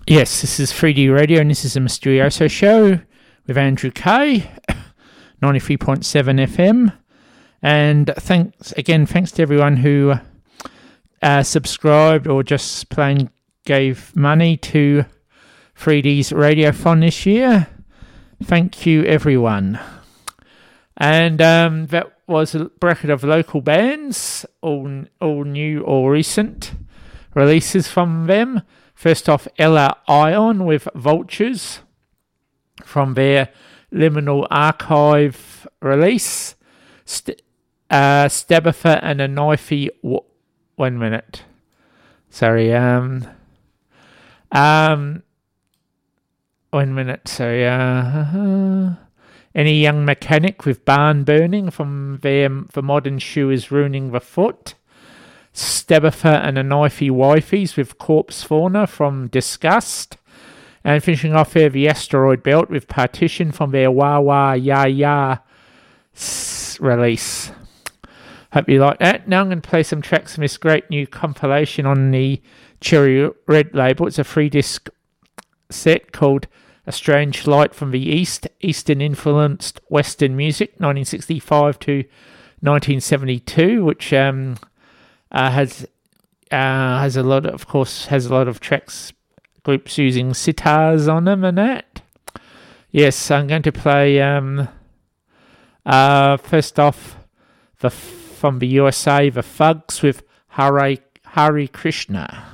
Yes, this is 3D Radio and this is a Mysterioso show with Andrew Kay, 93.7 FM. And thanks to everyone who subscribed or just plain gave money to 3D's Radiothon this year. Thank you, everyone. And that was a bracket of local bands, all new or recent releases from them. First off, Ella Ion with Vultures from their Liminal Archive release. Stabitha and a Knifey. 1 minute. Sorry. 1 minute. Sorry. Any Young Mechanic with Barn Burning from their The Modern Shoe is Ruining the Foot. Stabitha and a Knifey Wifeys with Corpse Fauna from Disgust. And finishing off there, the Asteroid Belt with Partition from their Wah Wah Ya Ya release. Hope you like that. Now I'm going to play some tracks from this great new compilation on the Cherry Red label. It's a 3-disc set called A Strange Light from the East, Eastern Influenced Western Music, 1965 to 1972, which has a lot of tracks, groups using sitars on them and that. Yes, I'm going to play first off from the USA, the Fugs with Hare Krishna.